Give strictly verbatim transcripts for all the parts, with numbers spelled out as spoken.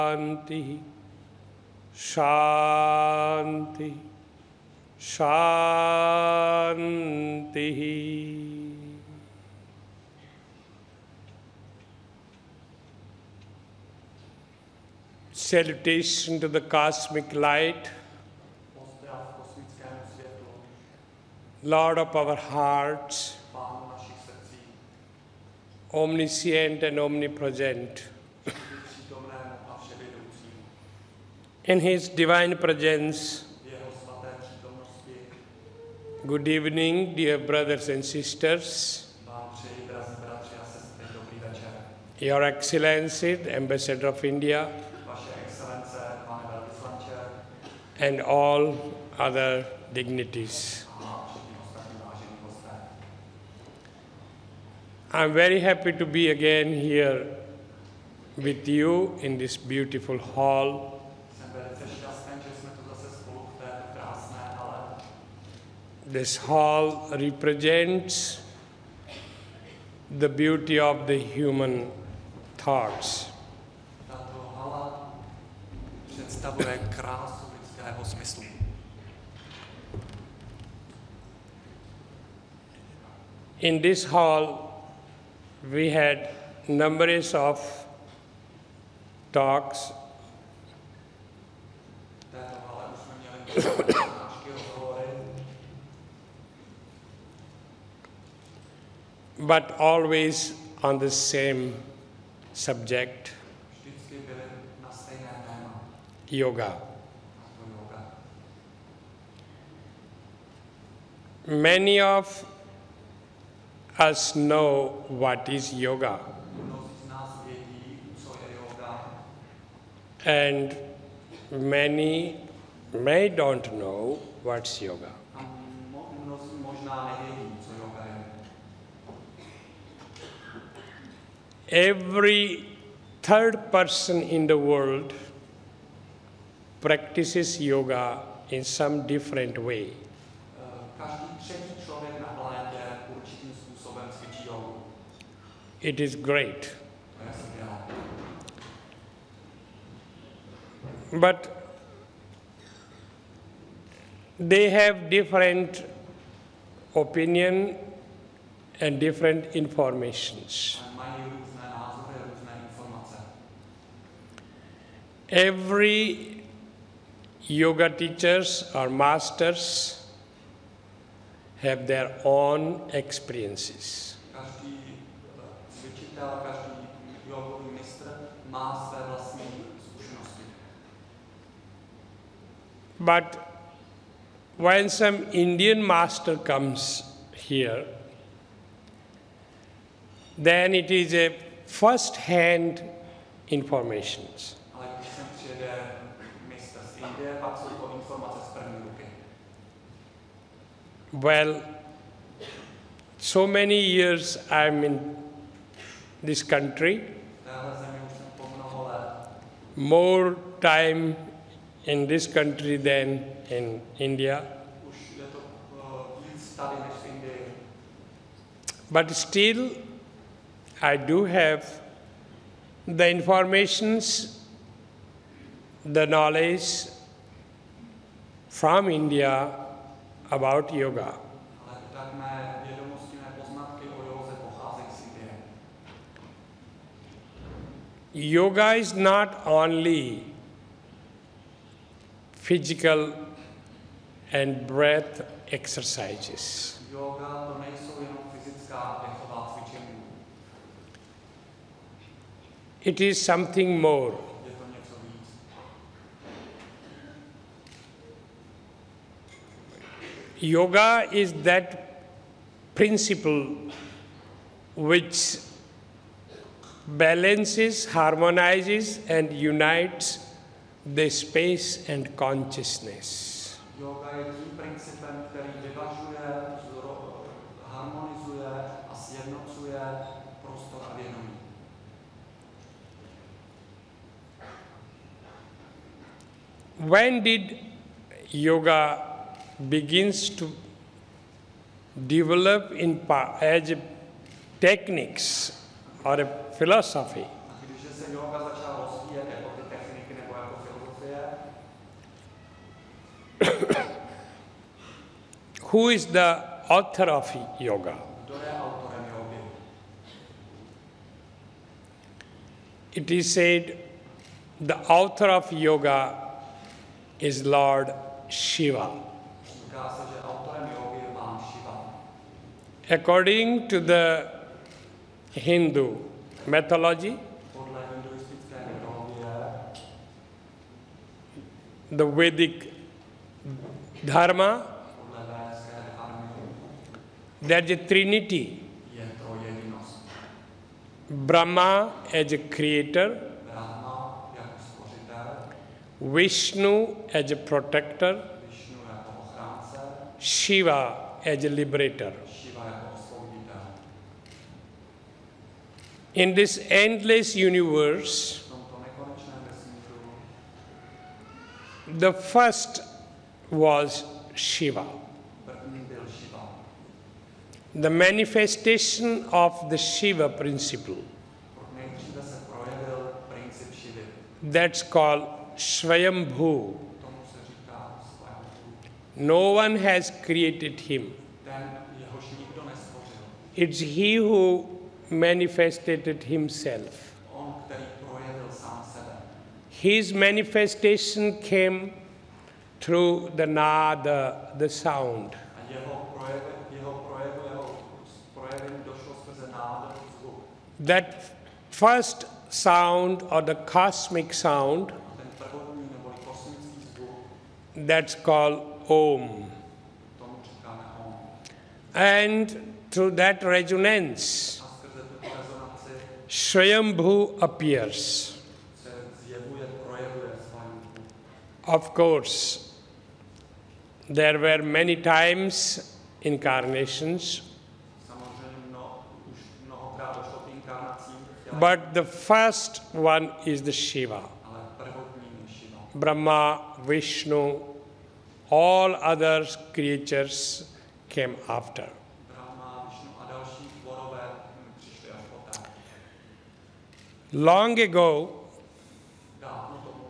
Shanti, Shanti, Shanti. Salutation to the cosmic light, Lord of our hearts, omniscient and omnipresent. In His divine presence, good evening, dear brothers and sisters. Your Excellency, the Ambassador of India, and all other dignities. I'm very happy to be again here with you in this beautiful hall. This hall represents the beauty of the human thoughts. In this hall, we had numbers of talks but always on the same subject, yoga. Many of us know what is yoga, and many may don't know what's yoga. Every third person in the world practices yoga in some different way. It is great. But they have different opinion and different informations. Every yoga teachers or masters have their own experiences. But when some Indian master comes here, then it is a first-hand information. Well, so many years I'm in this country, more time in this country than in India. But still, I do have the informations, the knowledge from India about yoga. Yoga is not only physical and breath exercises. It is something more. Yoga is that principle which balances, harmonizes, and unites the space and consciousness. Yoga je tím principem, který vyvažuje, harmonizuje a sjednocuje prostor a vědomí. When did yoga begins to develop in as techniques or a philosophy? Who is the author of yoga? Kdo je autorem jógy? It is said the author of yoga is Lord Shiva. Říká se, že autorem jógy je pán Shiva. According to the Hindu mythology, Podle hinduistické mytologie, the Vedic dharma, podle védické dharmy, there is a trinity. je trojedinost. Brahma as a creator, Brahma jako stvořitel, Vishnu as a protector, Višnu jako ochránce, Shiva as a liberator. Shiva jako osvoboditel. In this endless universe, V tomto nekonečném vesmíru the first was Shiva. první byl Shiva. The manifestation of the Shiva principle. Nejdříve se projevil princip Shivy. That's called Swayambhu. Tomu se říká Svayambhu. No one has created him. Ten, jehož nikdo nestvořil. It's he who manifested himself. On, který projevil sám sebe. His manifestation came through the nada, the sound. A jeho projev, jeho projev, jeho projevení došlo skrze nádor zvuk. That first sound or the cosmic sound, Ten prvotní neboli kosmický zvuk, that's called Om. tomu říkáme Om. And through that resonance, A skrze tuto rezonanci Swayambhu appears. se zjevuje, projevuje Svayambhu. Of course, there were many times incarnations, Samozřejmě mno, už mnohokrát došlo k inkarnacím, but the first one is the Shiva. ale prvotní je Shiva. Brahma, Vishnu, all other creatures came after. Brahma, Višnu a další tvorové přišli až poté. Long ago, Dávno tomu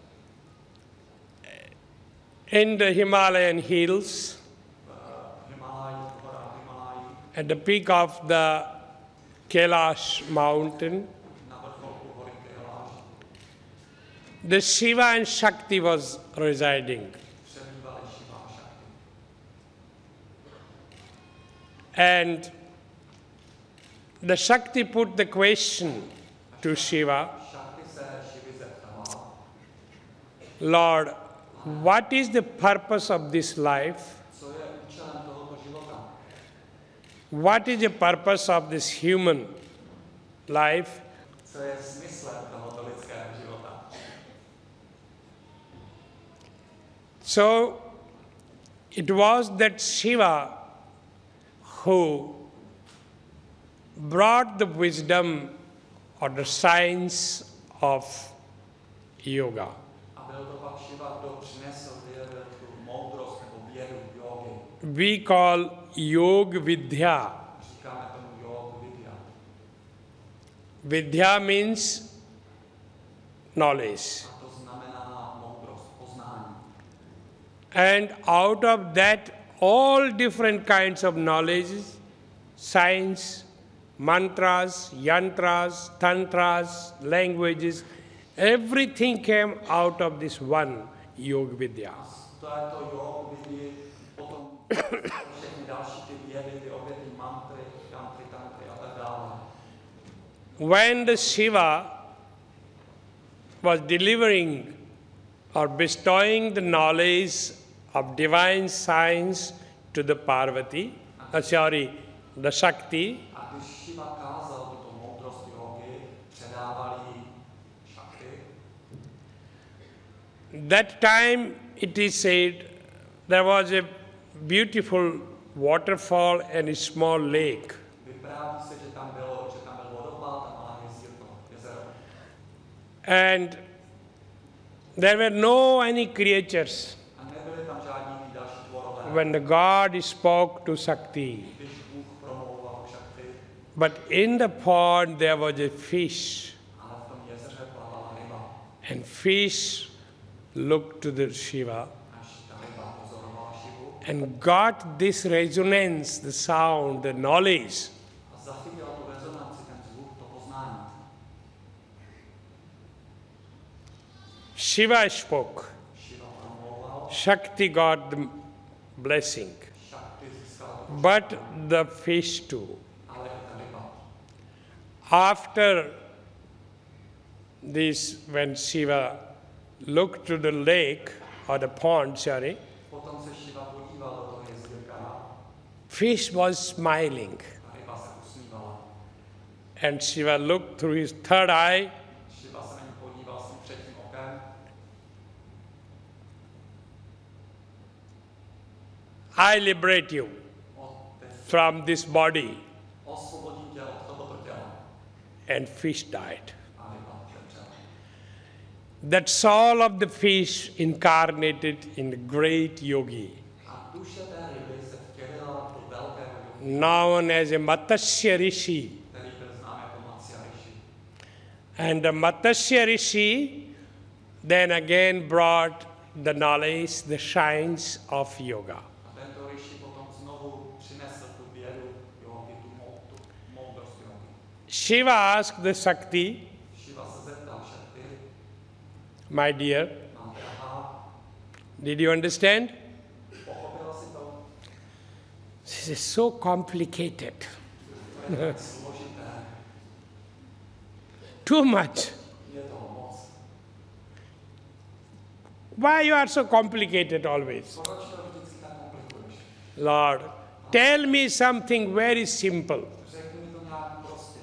in the Himalayan hills, v Himaláji, v horách Himaláji, at the peak of the Kailash mountain, na vrcholku hory Kailash, the Shiva and Shakti was residing. přebývali Shiva a Shakti. And the Shakti put the question to Shiva, Shakti se Shivy zeptala, Lord, what is the purpose of this life? co je účelem tohoto života? What is the purpose of this human life? Co je smyslem tohoto lidského života? So it was that Shiva who brought the wisdom or the science of yoga. A byl to pak Shiva, kdo přinesl, vyjevil tu moudrost nebo vědu jógy. We call Yoga Vidya. Říkáme tomu Yoga Vidya. Vidya means knowledge. A to znamená moudrost, poznání. And out of that, all different kinds of knowledge, science, mantras, yantras, tantras, languages, everything came out of this one Yoga Vidya. Z této Yoga Vidya potom všechny další ty vědy, ty obě ty mantry, tantry, tantry a tak dále. When the Shiva was delivering or bestowing the knowledge of divine science to the Parvati, uh, sorry, the Shakti, A když Shiva kázal tuto moudrost jógy, předával jí Shakti, that time it is said there was a beautiful waterfall and a small lake. vypráví se, že tam bylo, že tam byl vodopád a malé jezírko, jezero. And there were no any creatures. A nebyly tam žádní jiní další tvorové. When the God spoke to Shakti, Když Bůh promlouval k Shakti, but in the pond there was a fish, ale v tom jezeře plavala ryba. and fish looked to the Shiva, Až ta ryba pozorovala Shivu and got this resonance, the sound, the knowledge. A zachytil tu rezonanci, ten zvuk, to poznání. Shiva spoke. Shiva promlouval, Shakti got the blessing. Shakti získal to, But the fish too. ale i ta ryba. After this, when Shiva looked to the lake or the pond, sorry, Potom se Shiva podíval do toho jezírka, fish was smiling. a ryba se usmívala. And Shiva looked through his third eye. Shiva se na ní podíval svým třetím okem. I liberate you Od- from this body. Osvobodím tě od tohoto těla. And fish died. A ryba zemřela. That soul of the fish incarnated in the great yogi, A duše té ryby se vtělila do velkého jogi, known as a Matsya Rishi. který byl znám jako Matsya Rishi. And the Matsya Rishi then again brought the knowledge, the science of yoga. A tento Rishi potom znovu přinesl tu vědu jogi, tu, mou, tu moudrost jogi. Shiva asked the Shakti, Shiva se zeptal Shakti, my dear, mám drahá, did you understand? pochopila si to? This is so complicated. To je tak složité, Too much. je toho moc. Why you are so complicated always? Proč to vždycky tak komplikuješ? Lord, tell me something very simple. Řekni mi to nějak prostě.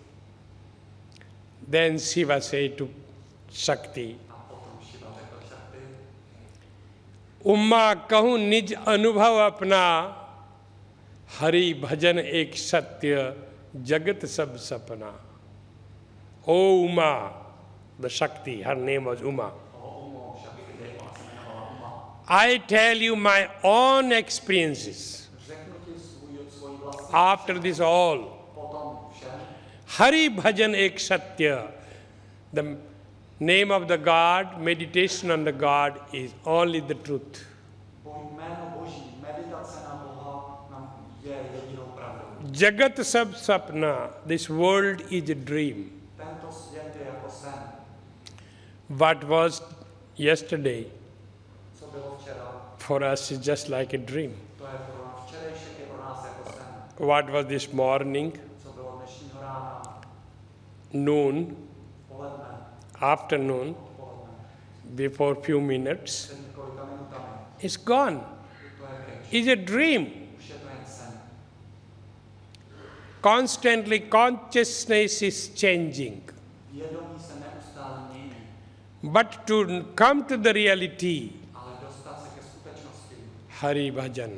Then Shiva said to Shakti, A potom Shiva řekl Shakti, उम्मा कहूँ निज अनुभव अपना, हरि भजन एक सत्य, जगत सब सपना. O Uma, the Shakti, her name was Uma. o Umo, Shakti, ona se jmenovala Uma. I tell you my own experiences Řeknu ti svůj, svůj vlastní after this all. potom všem. Hari Bhajan Ek Satya. The name of the God, meditation on the God is only the truth. Boží jméno Boží, meditace na Boha nám je jedinou pravdou. Jagat Sab Sapna, this world is a dream. Tento svět je jako sen. What was yesterday Co bylo včera, for us is just like a dream. to je pro nás včerejšek, je pro nás jako sen. What was this morning, Co bylo dnešního rána, noon, poledne, afternoon, odpoledne, before few minutes, před několika minutami. is gone. To je pryč. It's a dream. Už je to jen sen. Constantly consciousness is changing. Vědomí se neustále mění, But to come to the reality, ale dostat se ke skutečnosti, Hari Bhajan,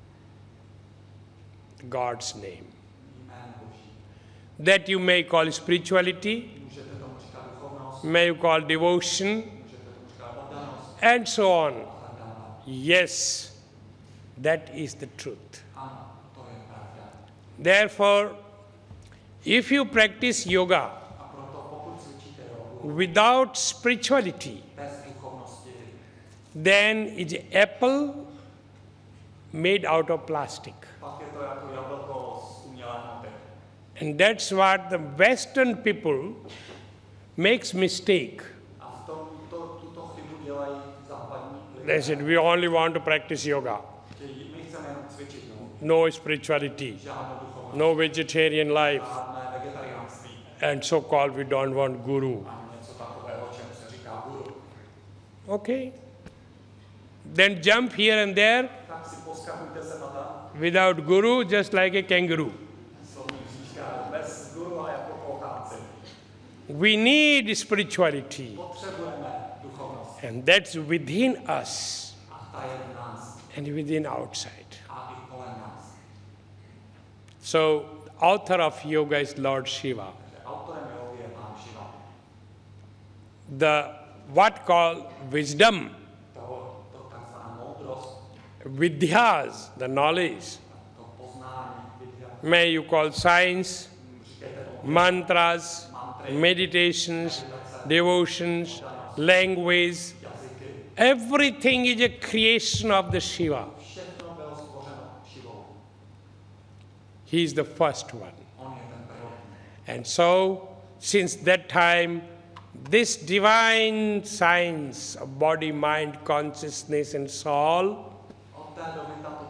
God's name. jméno Boží. That you may call spirituality, Můžete tomu říkat duchovnost, may you call devotion, můžete tomu říkat oddanost and so on. a tak dále. Yes, that is the truth. Ano, to je pravda. Therefore, if you practice yoga A proto pokud cvičíte jogu without spirituality, bez duchovnosti, then it's an apple made out of plastic. pak je to jako jablko z umělé hmoty. And that's what the Western people makes mistake. A v tom, to, tuto chybu dělají západní They lidé. said, we only want to practice yoga. Chtějí, my chceme jenom cvičit, no. No spirituality, Žádnou duchovnost, no vegetarian life, žádné vegetariánství. and so called we don't want guru. A něco takového, čemu se říká guru. Okay. Then jump here and there Tak si poskakujte se na tam, without guru, just like a kangaroo. slovní říká, bez guru a jako pochánci. We need spirituality, Potřebujeme duchovnost. and that's within us A ta je v nás and within outside. a i kolem nás. So, author of yoga is Lord Shiva. Takže autorem jogy je Pán Shiva. The what called wisdom, Toho, to takzvaná moudrost, vidyas, the knowledge, to poznání, vidya, may you call science, říkejte tomu mantras, meditations, devotions, language, jazyky. everything is a creation of the Shiva. Všechno He is the first one. On je ten prvotný. And so, since that time, this divine science of body, mind, consciousness, and soul Od té doby tato